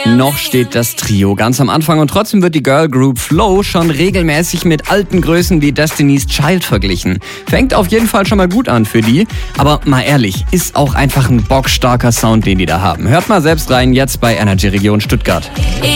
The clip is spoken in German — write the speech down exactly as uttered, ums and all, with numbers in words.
Noch steht das Trio ganz am Anfang und trotzdem wird die Girl Group Flow schon regelmäßig mit alten Größen wie Destiny's Child verglichen. Fängt auf jeden Fall schon mal gut an für die, aber mal ehrlich, ist auch einfach ein bockstarker Sound, den die da haben. Hört mal selbst rein, jetzt bei Energy Region Stuttgart.